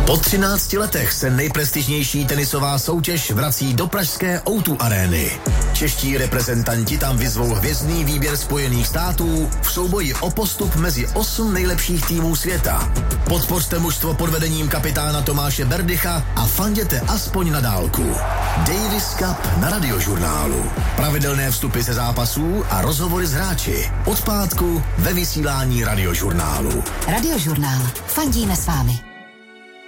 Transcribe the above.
Po 13 letech se nejprestižnější tenisová soutěž vrací do pražské O2 arény. Čeští reprezentanti tam vyzvou hvězdný výběr Spojených států v souboji o postup mezi 8 nejlepších týmů světa. Podpořte mužstvo pod vedením kapitána Tomáše Berdycha a fanděte aspoň na dálku. Davis Cup na Radiožurnálu. Pravidelné vstupy ze zápasů a rozhovory s hráči. Od pátku ve vysílání Radiožurnálu. Radiožurnál. Fandíme s vámi.